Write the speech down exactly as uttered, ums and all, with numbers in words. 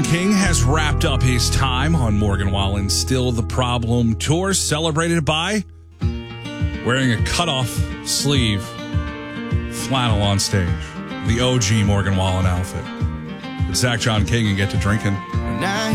King has wrapped up his time on Morgan Wallen's Still the Problem tour, celebrated by wearing a cutoff sleeve flannel on stage. The O G Morgan Wallen outfit. But Zach John King and get to drinking. Now